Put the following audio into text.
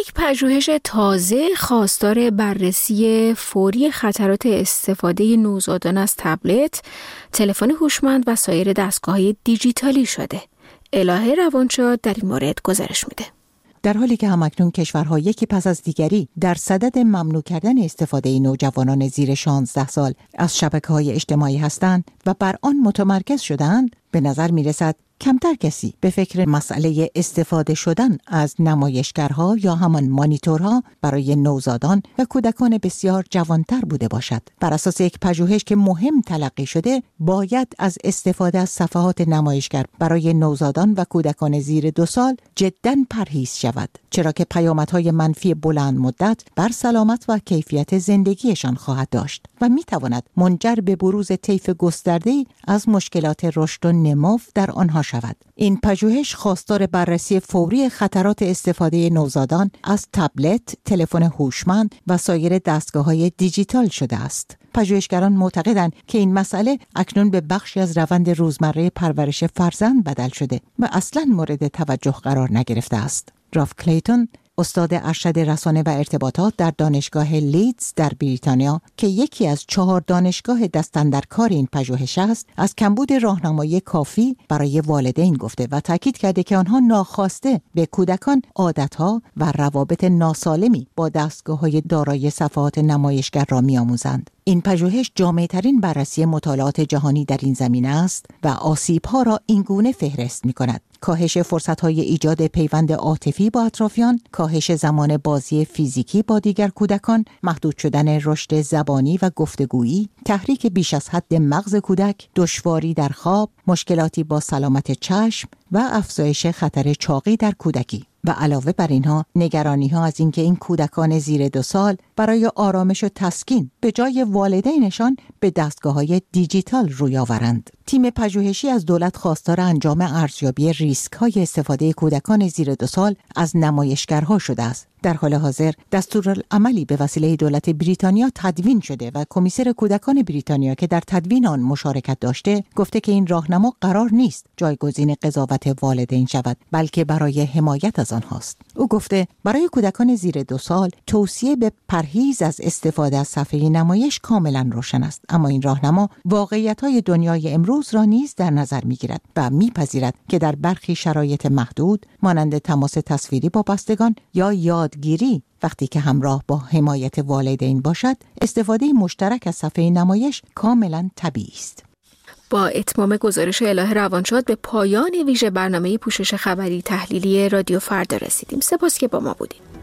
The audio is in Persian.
یک پژوهش تازه خواستار بررسی فوری خطرات استفاده نوزادان از تبلت، تلفن هوشمند و سایر دستگاه‌های دیجیتالی شده. الهه روانشاد در این مورد گزارش میده. در حالی که همکنون کشورها یکی پس از دیگری در صدد ممنوع کردن استفاده نوجوانان زیر 16 سال از شبکه‌های اجتماعی هستند و بر آن متمرکز شدند، به نظر می‌رسد کمتر کسی به فکر مسئله استفاده شدن از نمایشگرها یا همان مانیتورها برای نوزادان و کودکان بسیار جوانتر بوده باشد. بر اساس یک پژوهش که مهم تلقی شده، باید از استفاده از صفحات نمایشگر برای نوزادان و کودکان زیر 2 سال جداً پرهیز شود، چرا که پیامدهای منفی بلند مدت بر سلامت و کیفیت زندگیشان خواهد داشت و میتواند منجر به بروز طیف گسترده‌ای از مشکلات رشد و نمو در آنها شود. این پژوهش خواستار بررسی فوری خطرات استفاده نوزادان از تبلت، تلفن هوشمند و سایر دستگاه‌های دیجیتال شده است. پژوهشگران معتقدند که این مسئله اکنون به بخشی از روند روزمره پرورش فرزند بدل شده و اصلاً مورد توجه قرار نگرفته است. راف کلیتون، استاد ارشد رسانه و ارتباطات در دانشگاه لیدز در بریتانیا که یکی از 4 دانشگاه دستاندرکار این پژوهش است، از کمبود راهنمایی کافی برای والدین گفته و تاکید کرده که آنها ناخواسته به کودکان عادتها و روابط ناسالمی با دستگاه‌های دارای صفحات نمایشگر را می‌آموزند. این پژوهش جامع‌ترین بررسی مطالعات جهانی در این زمینه است و آسیب‌ها را اینگونه فهرست می‌کند: کاهش فرصت‌های ایجاد پیوند عاطفی با اطرافیان، کاهش زمان بازی فیزیکی با دیگر کودکان، محدود شدن رشد زبانی و گفتگویی، تحریک بیش از حد مغز کودک، دشواری در خواب، مشکلاتی با سلامت چشم و افزایش خطر چاقی در کودکی. و علاوه بر اینها، نگرانی‌ها از اینکه این کودکان زیر 2 سال برای آرامش و تسکین به جای والدینشان به دستگاه‌های دیجیتال روی آورند. تیم پژوهشی از دولت خواستار انجام ارزیابی ریسک‌های استفاده کودکان زیر 2 سال از نمایشگرها شده است. در حال حاضر دستورالعملی به وسیله دولت بریتانیا تدوین شده و کمیسر کودکان بریتانیا که در تدوین آن مشارکت داشته گفته که این راهنما قرار نیست جایگزین قضاوت والدین شود، بلکه برای حمایت از آنهاست. او گفته برای کودکان زیر 2 سال توصیه به پرهیز از استفاده از صفحه نمایش کاملا روشن است، اما این راهنما واقعیت‌های دنیای امروز را نیز در نظر می‌گیرد و می‌پذیرد که در برخی شرایط محدود مانند تماس تصویری با بستگان یا یادگیری وقتی که همراه با حمایت والدین باشد، استفاده مشترک از صفحه نمایش کاملا طبیعی است. با اتمام گزارش الهه روانشاد به پایان ویژه برنامه پوشش خبری تحلیلی رادیو فردا رسیدیم. سپاس که با ما بودید.